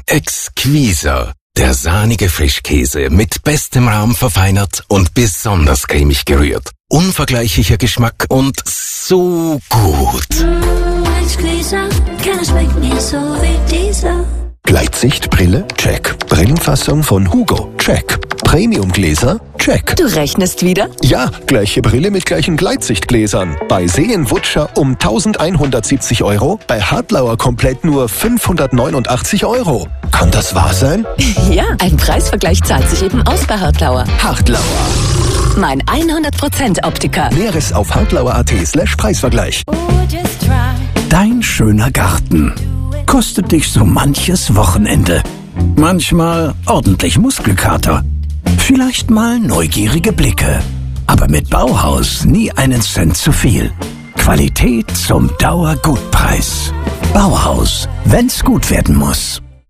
Exquisa. Der sahnige Frischkäse mit bestem Rahm verfeinert und besonders cremig gerührt. Unvergleichlicher Geschmack und so gut. Exquisa, keiner schmeckt mir so wie dieser. Gleitsichtbrille? Check. Brillenfassung von Hugo? Check. Premiumgläser? Check. Du rechnest wieder? Ja, gleiche Brille mit gleichen Gleitsichtgläsern. Bei Seen-Wutscher um 1.170 €, bei Hartlauer komplett nur 589 €. Kann das wahr sein? Ja, ein Preisvergleich zahlt sich eben aus bei Hartlauer. Hartlauer. Mein 100% Optiker. Näheres auf hartlauer.at/Preisvergleich. Dein schöner Garten kostet dich so manches Wochenende. Manchmal ordentlich Muskelkater. Vielleicht mal neugierige Blicke. Aber mit Bauhaus nie einen Cent zu viel. Qualität zum Dauergutpreis. Bauhaus, wenn's gut werden muss.